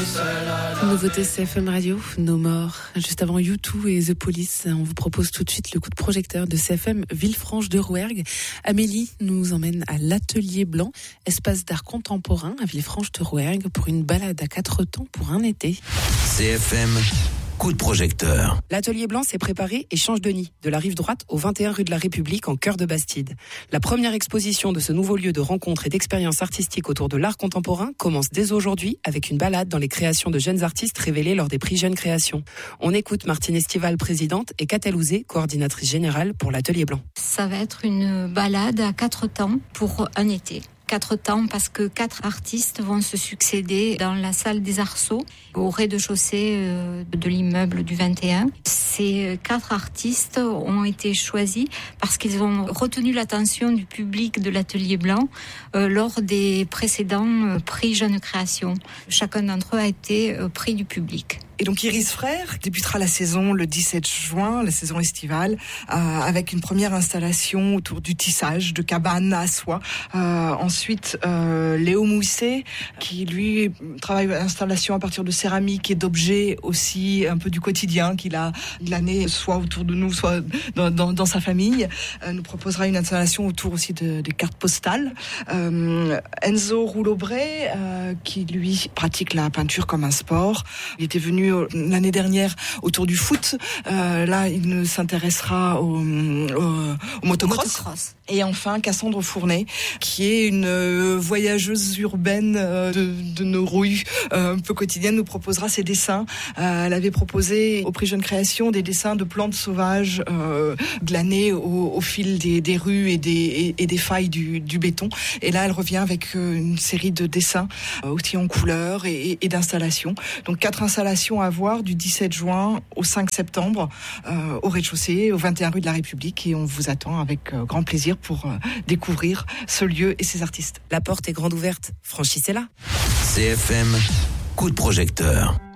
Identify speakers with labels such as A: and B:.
A: Nouveauté CFM Radio, No More. Juste avant U2 et The Police, on vous propose tout de suite le coup de projecteur de CFM Villefranche de Rouergue. Amélie nous emmène à l'Atelier Blanc, espace d'art contemporain à Villefranche de Rouergue pour une balade à 4 temps pour un été.
B: CFM, coup de projecteur.
C: L'Atelier Blanc s'est préparé et change de nid, de la rive droite au 21 rue de la République en cœur de Bastide. La première exposition de ce nouveau lieu de rencontre et d'expérience artistique autour de l'art contemporain commence dès aujourd'hui avec une balade dans les créations de jeunes artistes révélées lors des prix Jeunes Créations. On écoute Martine Estival, présidente, et Catel Ouzé, coordinatrice générale pour l'Atelier Blanc.
D: Ça va être une balade à 4 temps pour un été. 4 temps parce que 4 artistes vont se succéder dans la salle des Arceaux, au rez-de-chaussée de l'immeuble du 21. Ces 4 artistes ont été choisis parce qu'ils ont retenu l'attention du public de l'Atelier Blanc lors des précédents prix Jeunes Créations. Chacun d'entre eux a été prix du public.
E: Et donc Iris Frères débutera la saison le 17 juin, la saison estivale, avec une première installation autour du tissage de cabanes à soie. Ensuite, Léo Mousset, qui lui travaille l'installation à partir de céramique et d'objets aussi un peu du quotidien qu'il a glané soit autour de nous, soit dans sa famille, nous proposera une installation autour aussi des cartes postales. Enzo Rouleaubray, qui lui pratique la peinture comme un sport. Il était venu l'année dernière autour du foot. Là, il s'intéressera au motocross. Et enfin, Cassandre Fournet, qui est une voyageuse urbaine de nos rues un peu quotidiennes, nous proposera ses dessins. Elle avait proposé au prix Jeunes Créations des dessins de plantes sauvages glanés au fil des rues et des failles du béton. Et là, elle revient avec une série de dessins aussi en couleurs et d'installations. Donc 4 installations à voir du 17 juin au 5 septembre au rez-de-chaussée, au 21 rue de la République. Et on vous attend avec grand plaisir pour découvrir ce lieu et ses artistes.
C: La porte est grande ouverte, franchissez-la.
B: CFM, coup de projecteur.